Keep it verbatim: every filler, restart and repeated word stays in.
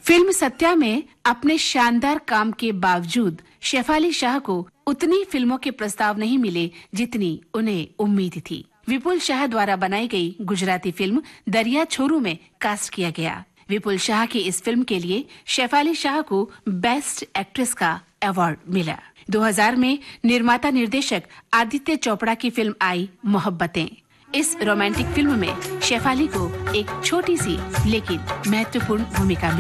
Film Satya में अपने शानदार काम के बावजूद शेफाली शाह को उतनी फिल्मों के प्रस्ताव नहीं मिले जितनी उन्हें उम्मीद थी। विपुल शाह द्वारा बनाई गई गुजराती फिल्म दरिया छोरू में कास्ट किया गया। विपुल शाह की इस फिल्म के लिए शेफाली शाह को बेस्ट एक्ट्रेस का अवार्ड मिला। दो हज़ार में निर्माता निर्देशक आदित्य चोपड़ा की फिल्म आई मोहब्बतें। इस रोमांटिक फिल्म में शेफाली को एक छोटी सी लेकिन महत्वपूर्ण भूमिका मिली।